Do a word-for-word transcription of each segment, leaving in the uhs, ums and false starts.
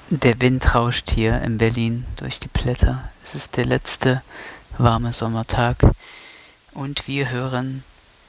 Der Wind rauscht hier in Berlin durch die Blätter. Es ist der letzte warme Sommertag und wir hören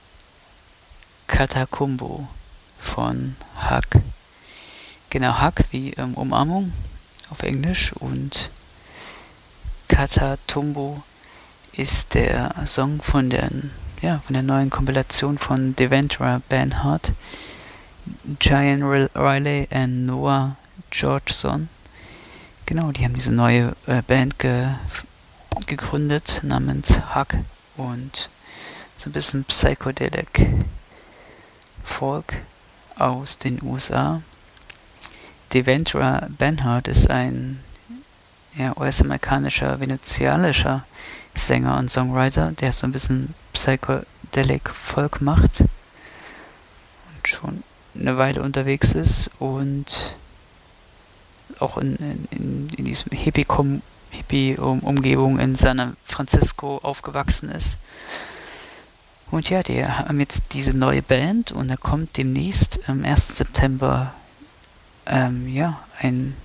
Katakumbo von Hak. Genau, Hak wie ähm, Umarmung auf Englisch und Katatumbo ist der Song von der, ja, von der neuen Kompilation von Devendra Banhart, Giant Riley und Noah Georgeson. Genau, die haben diese neue äh, Band ge gegründet namens Hak und so ein bisschen Psychedelic Folk aus den U S A. Devendra Banhart ist ein ja, U S-amerikanischer, venezianischer Sänger und Songwriter, der so ein bisschen Psychedelic Folk macht und schon eine Weile unterwegs ist und auch in, in, in diesem Hippie-Umgebung Hippie in San Francisco aufgewachsen ist. Und ja, die haben jetzt diese neue Band und da kommt demnächst am ersten September ähm, ja, ein,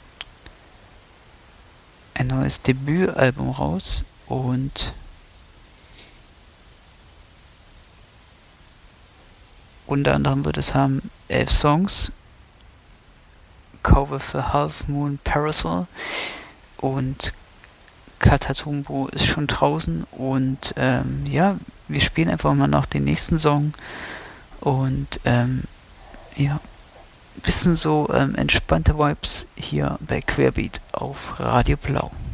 ein neues Debütalbum raus und unter anderem wird es haben elf Songs, Cover für Half Moon Parasol und Katatumbo ist schon draußen und ähm, ja, wir spielen einfach mal noch den nächsten Song und ähm, ja, bisschen so ähm, entspannte Vibes hier bei Querbeat auf Radio Blau.